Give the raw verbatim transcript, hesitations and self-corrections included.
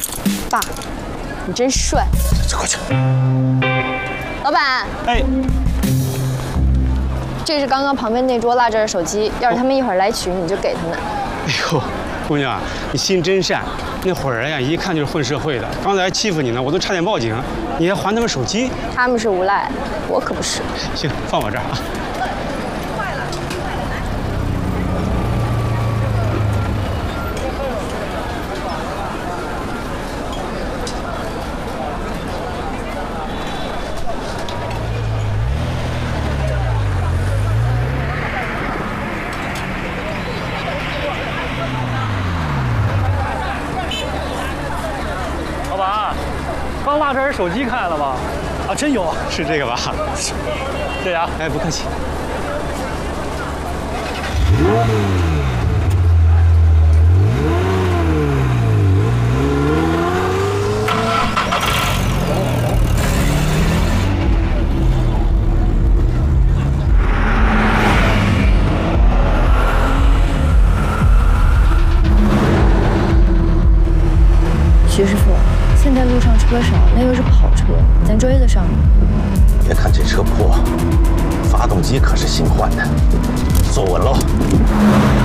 爸，你真帅。 快去！ 老板， 哎， 这是刚刚旁边那桌落这儿的手机，要是他们一会儿来取，你就给他们。 哎呦，姑娘，你心真善。那伙人呀，一看就是混社会的，刚才还欺负你呢，我都差点报警。你还还他们手机？ 他们是无赖，我可不是。 行，放我这儿啊。 老板，刚落这儿手机开了吗？啊，真有啊！ 是这个吧？ 谢谢啊！ 哎，不客气。 徐师傅，现在路上车少，那又是跑车，咱追得上吗？ 别看这车破，发动机可是新换的，坐稳喽。